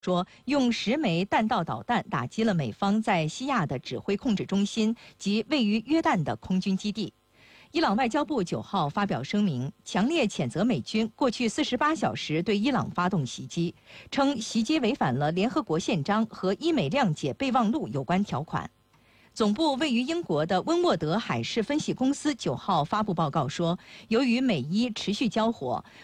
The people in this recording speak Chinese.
说用10枚弹道导弹打击了美方在西亚的指挥控制中心及位于约旦的空军基地。伊朗外交部9号发表声明，强烈谴责美军过去48小时对伊朗发动袭击，称袭击违反了联合国宪章和伊美谅解备忘录有关条款。总部位于英国的温沃德海事分析公司9号发布报告说，由于美伊持续交火，